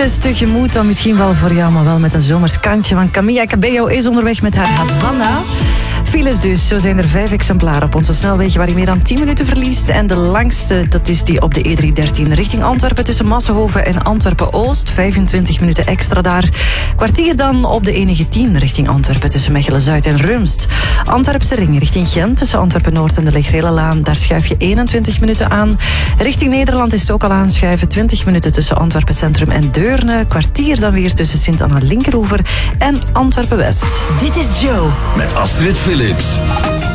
files tegemoet, dan misschien wel voor jou, maar wel met een zomers kantje. Want Camilla Cabello is onderweg met haar Havana. Files dus, zo zijn er 5 exemplaren op onze snelweg waar je meer dan 10 minuten verliest. En de langste, dat is die op de E313 richting Antwerpen tussen Massenhoven en Antwerpen-Oost. 25 minuten extra daar. Kwartier dan op de E19 richting Antwerpen tussen Mechelen-Zuid en Rumst. Antwerpse ring richting Gent tussen Antwerpen-Noord en de Legrelenlaan. Daar schuif je 21 minuten aan. Richting Nederland is het ook al aanschuiven. 20 minuten tussen Antwerpen Centrum en Deurne. Kwartier dan weer tussen Sint-Anna-Linkeroever en Antwerpen-West. Dit is Joe. Met Astrid Philips.